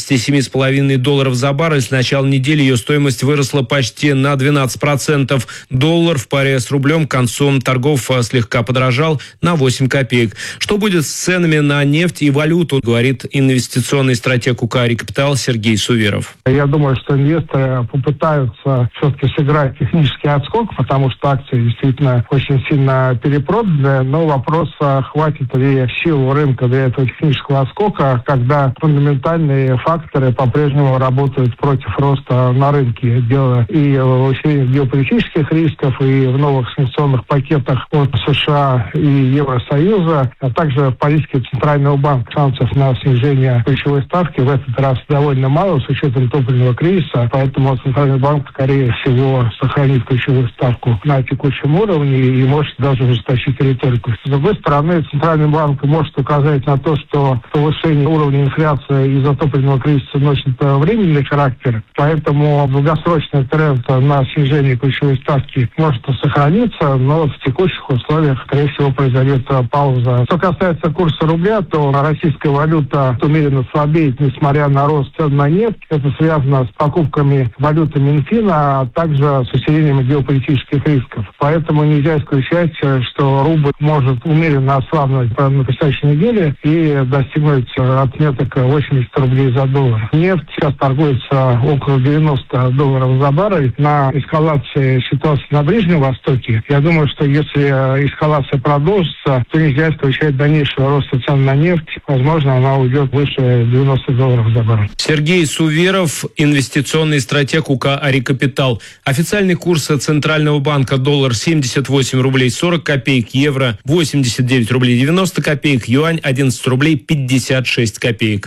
$87,5 за баррель. С начала недели ее стоимость выросла почти на 12%. Доллар в паре с рублем к концу торгов слегка подорожал на 8 копеек. Что будет с ценами на нефть и валюту, говорит инвестиционный стратег УК «Арикапитал» Сергей Суверов. Я думаю, что инвесторы попытаются все-таки сыграть технический отскок, потому что акции действительно очень сильно перепроданы, но вопрос, хватит ли сил рынка для этого технического отскока, когда фундаментальные факторы по-прежнему работают против роста на рынке. Дело и в усилении геополитических рисков, и в новых санкционных пакетах от США и Евросоюза, а также в политике Центрального банка. Шансов на снижение ключевой ставки в этот раз довольно мало с учетом топливного кризиса, поэтому Центральный банк, скорее всего, сохранит ключевую ставку на текущем уровне и может даже ужесточить риторику. С другой стороны, Центральный банк может указать на то, что повышение уровня инфляции из-за топливного кризиса носит временный характер, поэтому долгосрочный тренд на снижение ключевой ставки может сохраниться, но в текущих условиях, скорее всего, произойдет пауза. Что касается курса рубля, то российская валюта умеренно слабеет, несмотря на рост цен на нефть. Это связано с покупками валюты Минфина, а также с усилением геополитических рисков. Поэтому нельзя исключать, что рубль может умеренно ослабнуть на предстоящей неделе и достигнуть отметок 80 рублей за доллар. Нефть сейчас торгуется около $90 за баррель. На эскалации ситуации на Ближнем Востоке, я думаю, что если эскалация продолжится, то нельзя исключать дальнейшего роста цен на нефть. Возможно, она уйдет выше $90 за баррель. Сергей Суверов, инвестиционный стратег УК «Арикапитал». Официальный курс Центрального банка: доллар 78 рублей 40 копеек, евро 89 рублей 90 копеек, юань 11 рублей 56 копеек.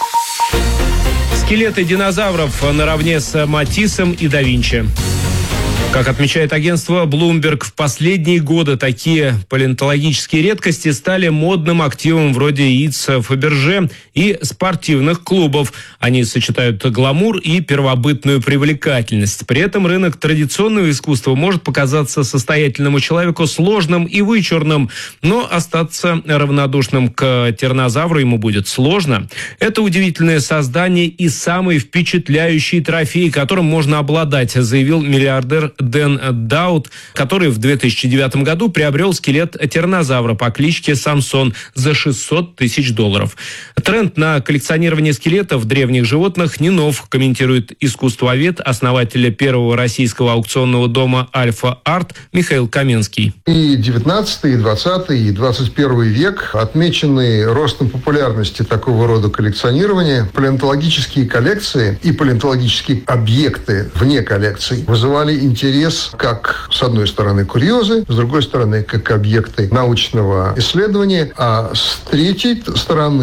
Скелеты динозавров наравне с Матиссом и да Винчи. Как отмечает агентство Bloomberg, в последние годы такие палеонтологические редкости стали модным активом вроде яиц Фаберже и спортивных клубов. Они сочетают гламур и первобытную привлекательность. При этом рынок традиционного искусства может показаться состоятельному человеку сложным и вычурным, но остаться равнодушным к тираннозавру ему будет сложно. Это удивительное создание и самый впечатляющий трофей, которым можно обладать, заявил миллиардер Дэн Даут, который в 2009 году приобрел скелет тираннозавра по кличке Самсон за $600 тысяч. Тренд на коллекционирование скелетов древних животных не нов, комментирует искусствовед, основатель первого российского аукционного дома «Альфа-Арт» Михаил Каменский. И 19, и 20, и 21 век отмечены ростом популярности такого рода коллекционирования. Палеонтологические коллекции и палеонтологические объекты вне коллекций вызывали интерес как, с одной стороны, курьезы, с другой стороны, как объекты научного исследования, а с третьей стороны, как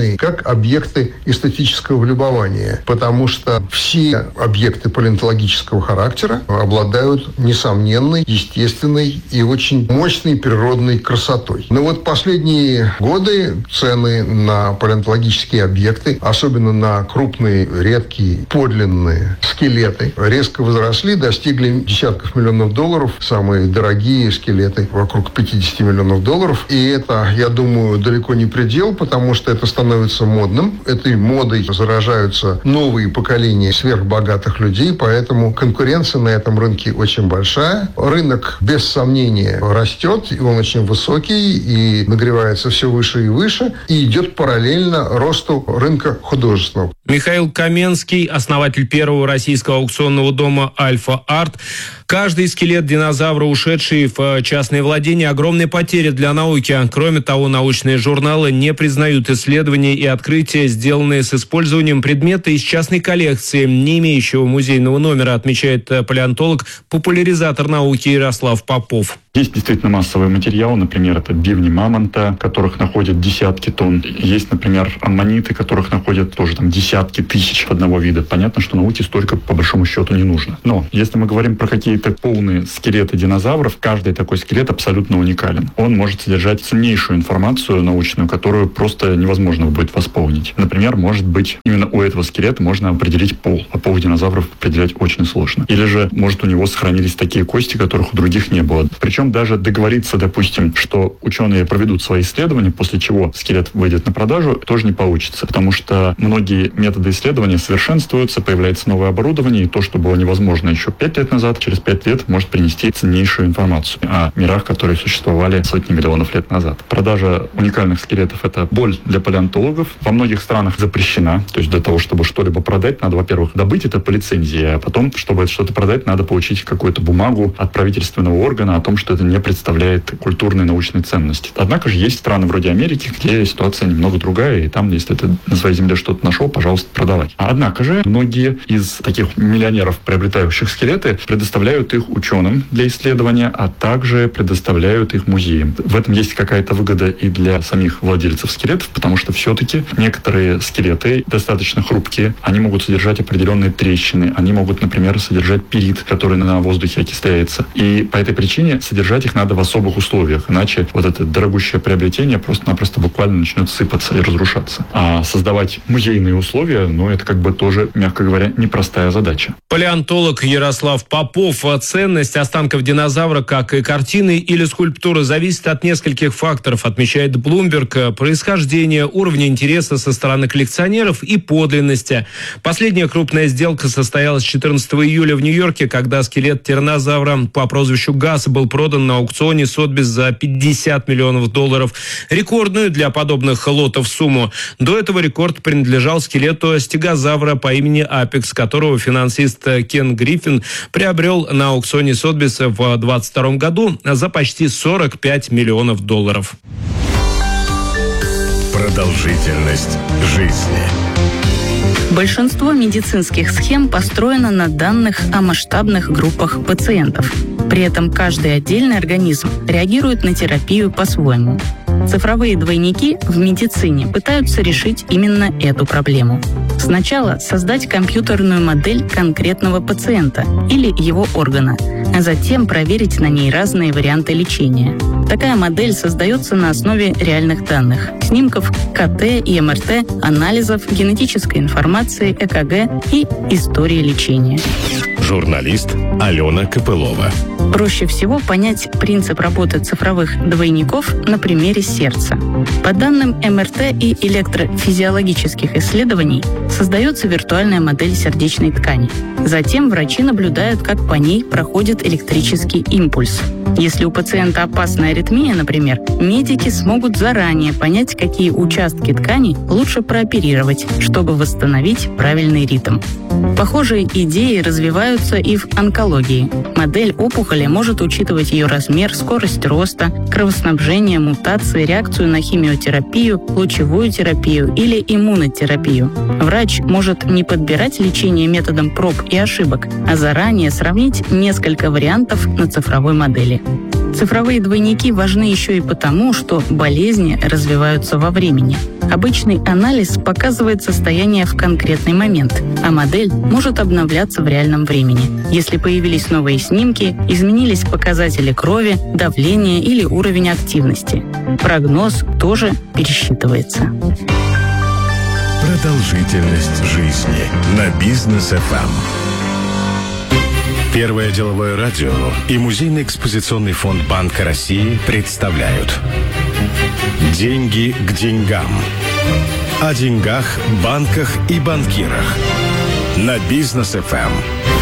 объекты эстетического любования, потому что все объекты палеонтологического характера обладают несомненной, естественной и очень мощной природной красотой. Но вот последние годы цены на палеонтологические объекты, особенно на крупные, редкие, подлинные скелеты, резко возросли, достигли десятков миллионов долларов. Самые дорогие скелеты вокруг 50 миллионов долларов. И это, я думаю, далеко не предел, потому что это становится модным. Этой модой заражаются новые поколения сверхбогатых людей, поэтому конкуренция на этом рынке очень большая. Рынок, без сомнения, растет, и он очень высокий, и нагревается все выше и выше, и идет параллельно росту рынка художественного. Михаил Каменский, основатель первого российского аукционного дома «Альфа-Арт». Каждый скелет динозавра, ушедший в частное владение, огромные потери для науки. Кроме того, научные журналы не признают исследования и открытия, сделанные с использованием предмета из частной коллекции, не имеющего музейного номера, отмечает палеонтолог, популяризатор науки Ярослав Попов. Есть действительно массовый материал, например, это бивни мамонта, которых находят десятки тонн. Есть, например, аммониты, которых находят тоже там десятки тысяч одного вида. Понятно, что науке столько по большому счету не нужно. Но если мы говорим про какие-то полные скелеты динозавров, каждый такой скелет абсолютно уникален. Он может содержать ценнейшую информацию научную, которую просто невозможно будет восполнить. Например, может быть, именно у этого скелета можно определить пол, а пол динозавров определять очень сложно. Или же, может, у него сохранились такие кости, которых у других не было. Причем даже договориться, допустим, что ученые проведут свои исследования, после чего скелет выйдет на продажу, тоже не получится, потому что многие методы исследования совершенствуются, появляется новое оборудование, и то, что было невозможно еще 5 лет назад, через 5 лет может принести ценнейшую информацию о мирах, которые существовали сотни миллионов лет назад. Продажа уникальных скелетов – это боль для палеонтологов. Во многих странах запрещена, то есть для того, чтобы что-либо продать, надо, во-первых, добыть это по лицензии, а потом, чтобы что-то продать, надо получить какую-то бумагу от правительственного органа о том, что это не представляет культурной научной ценности. Однако же есть страны вроде Америки, где ситуация немного другая, и там, если ты на своей земле что-то нашел, пожалуйста, продавай. Однако же многие из таких миллионеров, приобретающих скелеты, предоставляют их ученым для исследования, а также предоставляют их музеям. В этом есть какая-то выгода и для самих владельцев скелетов, потому что все-таки некоторые скелеты достаточно хрупкие, они могут содержать определенные трещины, они могут, например, содержать пирит, который на воздухе окисляется. И по этой причине содержать их надо в особых условиях, иначе вот это дорогущее приобретение просто-напросто буквально начнет сыпаться и разрушаться. А создавать музейные условия, это как бы тоже, мягко говоря, непростая задача. Палеонтолог Ярослав Попов. Ценность останков динозавра, как и картины или скульптуры, зависит от нескольких факторов, отмечает Bloomberg: происхождение, уровня интереса со стороны коллекционеров и подлинности. Последняя крупная сделка состоялась 14 июля в Нью-Йорке, когда скелет тираннозавра по прозвищу Гасс был продан на аукционе Сотбис за 50 миллионов долларов. Рекордную для подобных лотов сумму. До этого рекорд принадлежал скелету стегозавра по имени Апекс, которого финансист Кен Гриффин приобрел на аукционе Сотбис в 2022 году за почти 45 миллионов долларов. Продолжительность жизни. Большинство медицинских схем построено на данных о масштабных группах пациентов. При этом каждый отдельный организм реагирует на терапию по-своему. Цифровые двойники в медицине пытаются решить именно эту проблему. Сначала создать компьютерную модель конкретного пациента или его органа, а затем проверить на ней разные варианты лечения. Такая модель создается на основе реальных данных: снимков КТ и МРТ, анализов, генетической информации, ЭКГ и истории лечения. Журналист Алена Копылова. Проще всего понять принцип работы цифровых двойников на примере сердца. По данным МРТ и электрофизиологических исследований создается виртуальная модель сердечной ткани. Затем врачи наблюдают, как по ней проходит электрический импульс. Если у пациента опасная аритмия, например, медики смогут заранее понять, какие участки ткани лучше прооперировать, чтобы восстановить правильный ритм. Похожие идеи развиваются и в онкологии. Модель опухоли может учитывать ее размер, скорость роста, кровоснабжение, мутации, реакцию на химиотерапию, лучевую терапию или иммунотерапию. Врач может не подбирать лечение методом проб и ошибок, а заранее сравнить несколько вариантов на цифровой модели. Цифровые двойники важны еще и потому, что болезни развиваются во времени. Обычный анализ показывает состояние в конкретный момент, а модель может обновляться в реальном времени. Если появились новые снимки, изменились показатели крови, давление или уровень активности. Прогноз тоже пересчитывается. Продолжительность жизни на Бизнес-ФМ. Первое деловое радио и Музейно-экспозиционный фонд Банка России представляют «Деньги к деньгам». О деньгах, банках и банкирах на Бизнес-ФМ.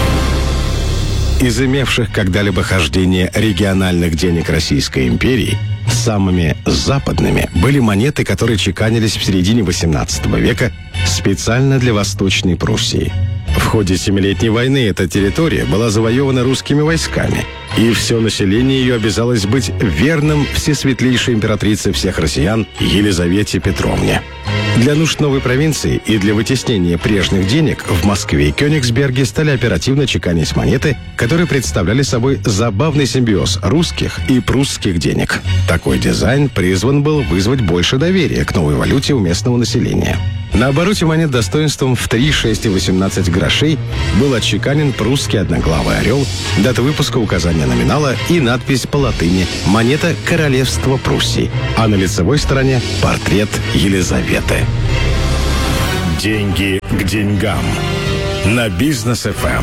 Из имевших когда-либо хождение региональных денег Российской империи самыми западными были монеты, которые чеканились в середине XVIII века специально для Восточной Пруссии. В ходе Семилетней войны эта территория была завоевана русскими войсками, и все население ее обязалось быть верным всесветлейшей императрице всех россиян Елизавете Петровне. Для нужд новой провинции и для вытеснения прежних денег в Москве и Кёнигсберге стали оперативно чеканить монеты, которые представляли собой забавный симбиоз русских и прусских денег. Такой дизайн призван был вызвать больше доверия к новой валюте у местного населения. На обороте монет достоинством в 3, 6 и 18 грошей был отчеканен прусский одноглавый орел, дата выпуска, указание номинала и надпись по латыни «Монета Королевства Пруссии», а на лицевой стороне портрет Елизаветы. Деньги к деньгам на Бизнес-ФМ.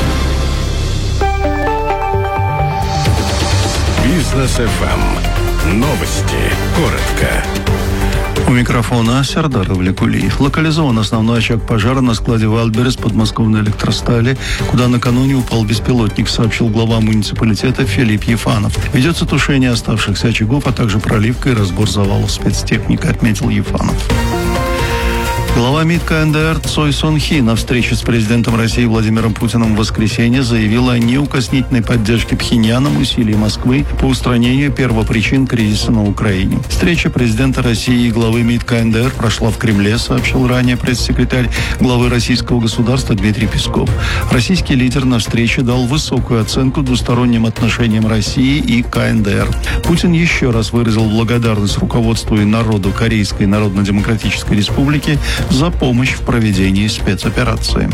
Бизнес-ФМ. Новости. Коротко. У микрофона Сердар Ивликулиев. Локализован основной очаг пожара на складе Вальберес подмосковной электростали, куда накануне упал беспилотник, сообщил глава муниципалитета Филипп Ефанов. Ведется тушение оставшихся очагов, а также проливка и разбор завалов спецтехники, отметил Ефанов. Глава МИД КНДР Цой Сон Хи на встрече с президентом России Владимиром Путиным в воскресенье заявила о неукоснительной поддержке Пхеньяном усилий Москвы по устранению первопричин кризиса на Украине. Встреча президента России и главы МИД КНДР прошла в Кремле, сообщил ранее пресс-секретарь главы российского государства Дмитрий Песков. Российский лидер на встрече дал высокую оценку двусторонним отношениям России и КНДР. Путин еще раз выразил благодарность руководству и народу Корейской Народно-Демократической Республики за помощь в проведении спецоперации.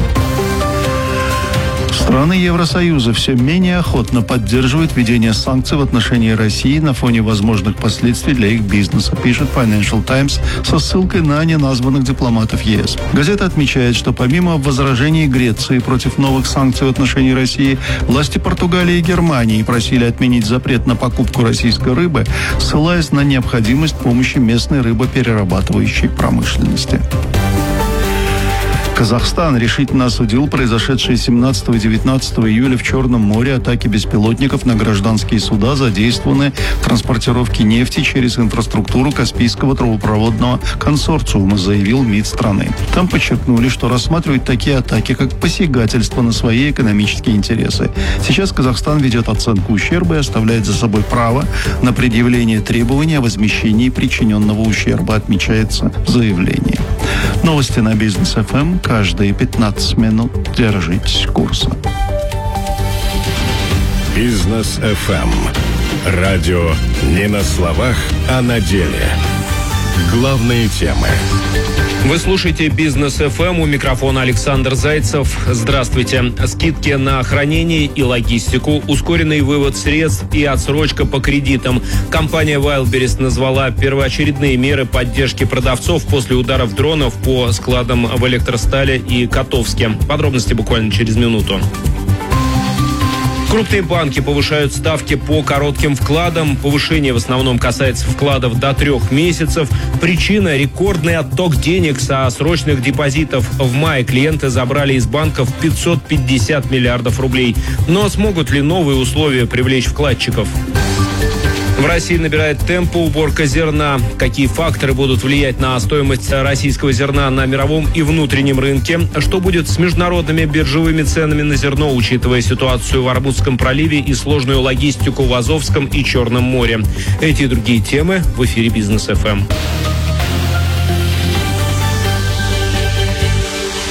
Страны Евросоюза все менее охотно поддерживают введение санкций в отношении России на фоне возможных последствий для их бизнеса, пишет Financial Times со ссылкой на неназванных дипломатов ЕС. Газета отмечает, что помимо возражений Греции против новых санкций в отношении России, власти Португалии и Германии просили отменить запрет на покупку российской рыбы, ссылаясь на необходимость помощи местной рыбоперерабатывающей промышленности. Казахстан решительно осудил произошедшие 17 и 19 июля в Черном море атаки беспилотников на гражданские суда, задействованные в транспортировке нефти через инфраструктуру Каспийского трубопроводного консорциума, заявил МИД страны. Там подчеркнули, что рассматривают такие атаки как посягательство на свои экономические интересы. Сейчас Казахстан ведет оценку ущерба и оставляет за собой право на предъявление требований о возмещении причиненного ущерба, отмечается в заявлении. Новости на Бизнес-ФМ. Каждые 15 минут держитесь курса. Бизнес-ФМ. Радио не на словах, а на деле. Главные темы. Вы слушаете Бизнес-ФМ, у микрофона Александр Зайцев. Здравствуйте. Скидки на хранение и логистику, ускоренный вывод средств и отсрочка по кредитам. Компания Wildberries назвала первоочередные меры поддержки продавцов после ударов дронов по складам в Электростале и Котовске. Подробности буквально через минуту. Крупные банки повышают ставки по коротким вкладам. Повышение в основном касается вкладов до 3 месяцев. Причина – рекордный отток денег со срочных депозитов. В мае клиенты забрали из банков 550 миллиардов рублей. Но смогут ли новые условия привлечь вкладчиков? В России набирает темпы уборка зерна. Какие факторы будут влиять на стоимость российского зерна на мировом и внутреннем рынке? Что будет с международными биржевыми ценами на зерно, учитывая ситуацию в Армутском проливе и сложную логистику в Азовском и Черном море? Эти и другие темы в эфире Бизнес-ФМ.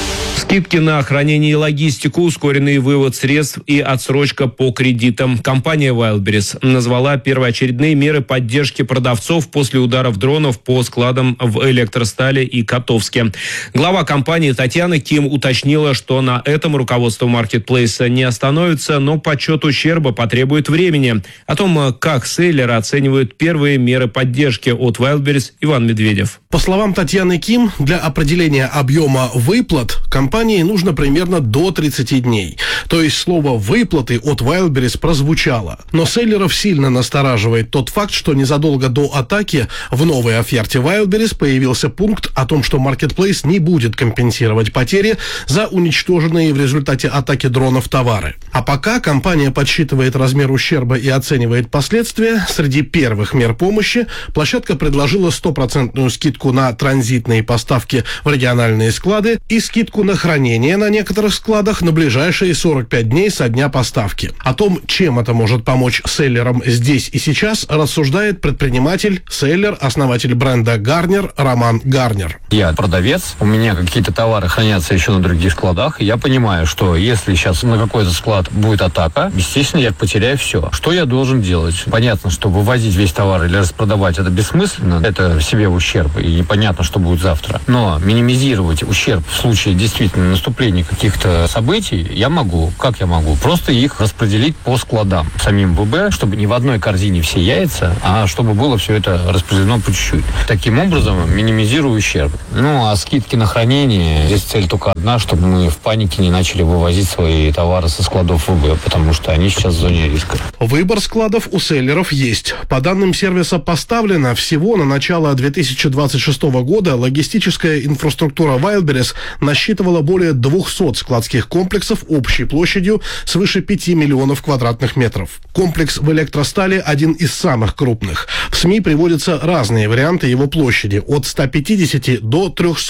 Скидки на хранение и логистику, ускоренный вывод средств и отсрочка по кредитам. Компания Wildberries назвала первоочередные меры поддержки продавцов после ударов дронов по складам в Электростале и Котовске. Глава компании Татьяна Ким уточнила, что на этом руководство маркетплейса не остановится, но подсчет ущерба потребует времени. О том, как селлеры оценивают первые меры поддержки от Wildberries, Иван Медведев. По словам Татьяны Ким, для определения объема выплат компании нужно примерно до 30 дней. То есть слово «выплаты» от Wildberries прозвучало. Но селлеров сильно настораживает тот факт, что незадолго до атаки в новой оферте Wildberries появился пункт о том, что Marketplace не будет компенсировать потери за уничтоженные в результате атаки дронов товары. А пока компания подсчитывает размер ущерба и оценивает последствия, среди первых мер помощи площадка предложила 100% скидку на транзитные поставки в региональные склады и скидку на хранение на некоторых складах на ближайшие 45 дней со дня поставки. О том, чем это может помочь селлерам здесь и сейчас, рассуждает предприниматель, селлер, основатель бренда Гарнер Роман Гарнер. Я продавец, у меня какие-то товары хранятся еще на других складах, и я понимаю, что если сейчас на какой-то склад будет атака, естественно, я потеряю все. Что я должен делать? Понятно, что вывозить весь товар или распродавать это бессмысленно, это себе ущерб, и непонятно, что будет завтра. Но минимизировать ущерб в случае действительно наступления каких-то событий я могу. Как я могу? Просто их распределить по складам самим ВБ, чтобы не в одной корзине все яйца, а чтобы было все это распределено по чуть-чуть. Таким образом, минимизирую ущерб. Ну, а скидки на хранение, здесь цель только одна, чтобы мы в панике не начали вывозить свои товары со складов ВБ, потому что они сейчас в зоне риска. Выбор складов у селлеров есть. По данным сервиса «Поставлено», всего на начало 2026 года логистическая инфраструктура Wildberries насчитывала более 200 складских комплексов общей площадью свыше 5 миллионов квадратных метров. Комплекс в Электростале один из самых крупных. В СМИ приводятся разные варианты его площади – от 150 до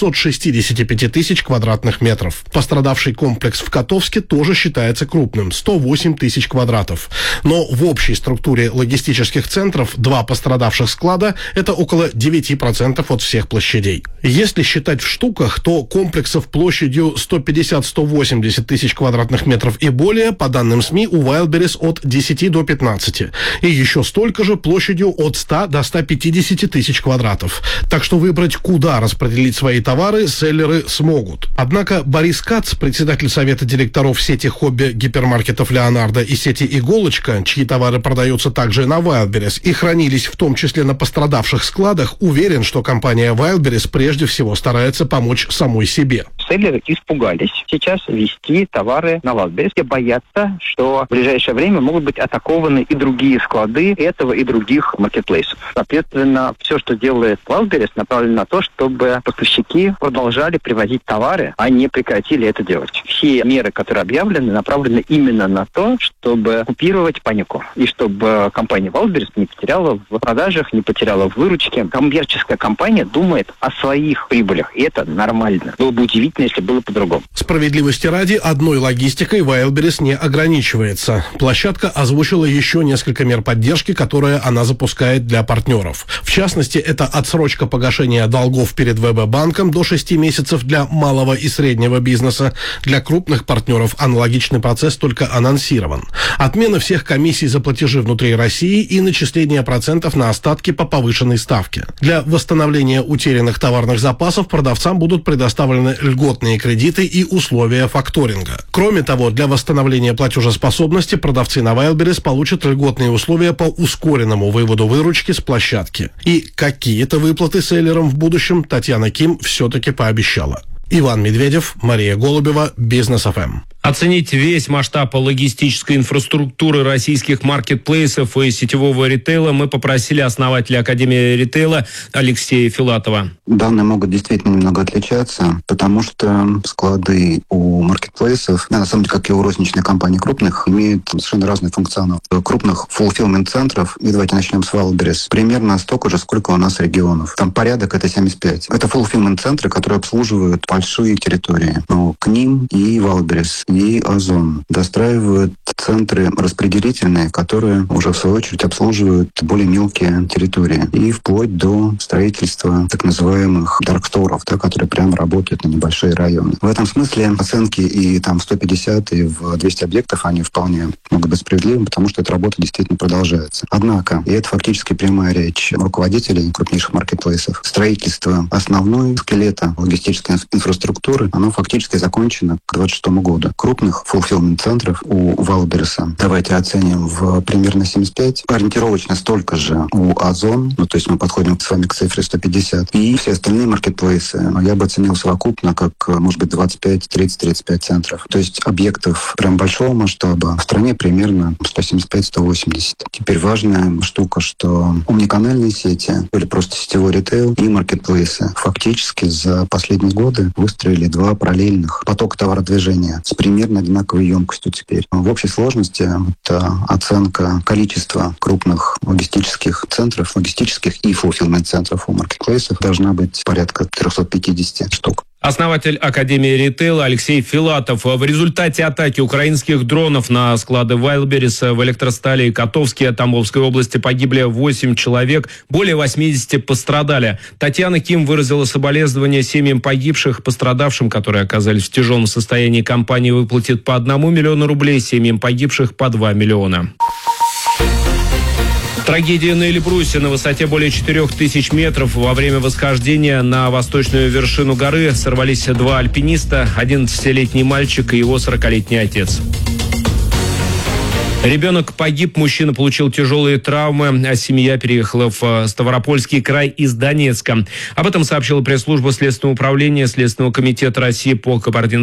365 тысяч квадратных метров. Пострадавший комплекс в Котовске тоже считается крупным – 108 тысяч квадратов. Но в общей структуре логистических центров два пострадавших склада – это около 9% от всех площадей. Если считать в штуках, то комплексов площадью 150-180 тысяч квадратных метров и более, по данным СМИ, у Wildberries от 10 до 15. И еще столько же площадью от 100 до 150 тысяч квадратов. Так что выбрать, куда распределить свои товары, селлеры смогут. Однако Борис Кац, председатель совета директоров сети хобби-гипермаркетов «Леонардо» и сети «Иголочка», чьи товары продаются также на Wildberries и хранились в том числе на пострадавших складах, уверен, что компания Wildberries прежде всего старается помочь самой себе. Селлеры испугались сейчас вести товары на Wildberries и боятся, что в ближайшее время могут быть атакованы и другие склады этого и других маркетплейсов. Соответственно, все, что делает Wildberries, направлено на то, чтобы поставщики продолжали привозить товары, а не прекратили это делать. Все меры, которые объявлены, направлены именно на то, чтобы купировать панику. И чтобы компания Wildberries не потеряла в продажах, не потеряла в выручке. Коммерческая компания думает о своих прибылях, и это нормально. Было бы удивительно, если было по-другому. Справедливости ради, одной логистикой Wildberries не ограничивается. Площадка озвучила еще несколько мер поддержки, которые она запускает для партнеров. В частности, это отсрочка погашения долгов перед ВБ-банком до 6 месяцев для малого и среднего бизнеса. Для крупных партнеров аналогичный процесс только анонсирован. Отмена всех комиссий за платежи внутри России и начисление процентов на остатки по повышенной ставке. Для восстановления утерянных товарных запасов продавцам будут предоставлены льготные кредиты и условия факторинга. Кроме того, для восстановления платежеспособности продавцы на Wildberries получат льготные условия по ускоренному выводу выручки с площадки. И какие-то выплаты селлерам в будущем Татьяна Ким все-таки пообещала. Иван Медведев, Мария Голубева, Бизнес ФМ. Оценить весь масштаб логистической инфраструктуры российских маркетплейсов и сетевого ритейла мы попросили основателя Академии ритейла Алексея Филатова. Данные могут действительно немного отличаться, потому что склады у маркетплейсов, на самом деле, как и у розничных компаний крупных, имеют совершенно разный функционал. У крупных фулфилмент-центров, и давайте начнем с Wildberries, примерно столько же, сколько у нас регионов. Там порядок — это 75. Это фулфилмент-центры, которые обслуживают большие территории. Но к ним и Wildberries и Озон. Достраивают центры распределительные, которые уже в свою очередь обслуживают более мелкие территории. И вплоть до строительства так называемых дарксторов, которые прямо работают на небольшие районы. В этом смысле оценки и там 150, и в 200 объектов, они вполне могут быть справедливы, потому что эта работа действительно продолжается. Однако, и это фактически прямая речь руководителей крупнейших маркетплейсов, строительство основной скелета логистической инфраструктуры, оно фактически закончено к 2026 году. Крупных фулфилмент-центров у Вайлдберриса давайте оценим в примерно 75, ориентировочно столько же у Озон, то есть мы подходим с вами к цифре 150, и все остальные маркетплейсы я бы оценил совокупно как, может быть, 25, 30, 35 центров. То есть объектов прям большого масштаба в стране примерно 175-180. Теперь важная штука, что омниканальные сети или просто сетевой ритейл и маркетплейсы фактически за последние годы выстроили два параллельных потока товародвижения с примерно одинаковой емкостью теперь. В общей сложности это оценка количества крупных логистических центров, логистических и фулфилмент-центров у маркетплейсов должна быть порядка 350 штук. Основатель Академии ритейла Алексей Филатов. В результате атаки украинских дронов на склады Вайлдберриса в Электростали и Котовске Тамбовской области погибли 8 человек, более 80 пострадали. Татьяна Ким выразила соболезнования семьям погибших, пострадавшим, которые оказались в тяжелом состоянии. Компания выплатит по 1 миллиону рублей, семьям погибших по 2 миллиона. Трагедия на Эльбрусе. На высоте более 4000 метров во время восхождения на восточную вершину горы сорвались 2 альпиниста, 11-летний мальчик и его 40-летний отец. Ребенок погиб, мужчина получил тяжелые травмы, а семья переехала в Ставропольский край из Донецка. Об этом сообщила пресс-служба Следственного управления Следственного комитета России по корпоративным